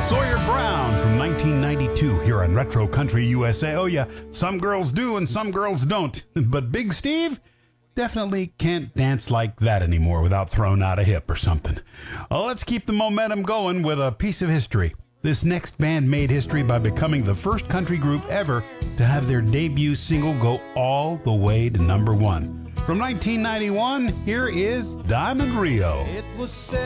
Sawyer Brown from 1992 here on Retro Country USA. Oh yeah, some girls do and some girls don't. But Big Steve definitely can't dance like that anymore without throwing out a hip or something. Well, let's keep the momentum going with a piece of history. This next band made history by becoming the first country group ever to have their debut single go all the way to number one. From 1991, here is Diamond Rio. It was